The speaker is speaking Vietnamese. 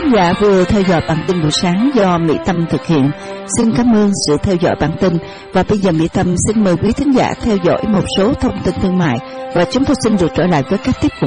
thính giả vừa theo dõi bản tin buổi sáng do Mỹ Tâm thực hiện. Xin cảm ơn sự theo dõi bản tin và bây giờ Mỹ Tâm xin mời quý thính giả theo dõi một số thông tin thương mại và chúng tôi xin được trở lại với các tiết mục